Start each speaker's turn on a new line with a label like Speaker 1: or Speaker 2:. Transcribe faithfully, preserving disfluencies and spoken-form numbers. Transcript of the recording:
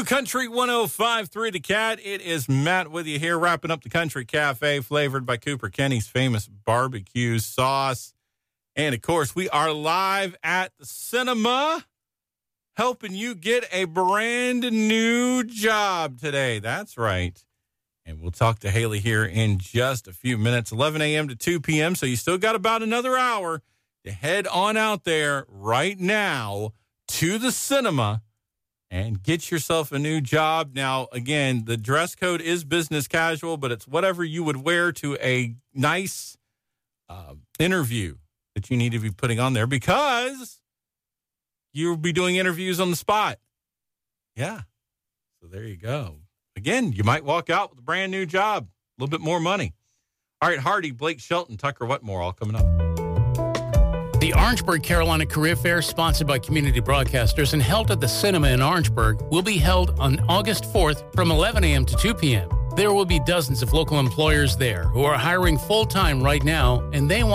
Speaker 1: New Country one oh five point three The Cat. It is Matt with you here, wrapping up the Country Cafe, flavored by Cooper Kenny's famous barbecue sauce. And, of course, we are live at the cinema, helping you get a brand new job today. That's right. And we'll talk to Haley here in just a few minutes, eleven a.m. to two p.m., so you still got about another hour to head on out there right now to the cinema and get yourself a new job. Now, again, the dress code is business casual, but it's whatever you would wear to a nice uh, interview that you need to be putting on there, because you'll be doing interviews on the spot. Yeah. So there you go. Again, you might walk out with a brand new job, a little bit more money. All right, Hardy, Blake Shelton, Tucker Wetmore, all coming up.
Speaker 2: The Orangeburg Carolina Career Fair, sponsored by Community Broadcasters and held at the cinema in Orangeburg, will be held on August fourth from eleven a.m. to two p.m. There will be dozens of local employers there who are hiring full-time right now, and they want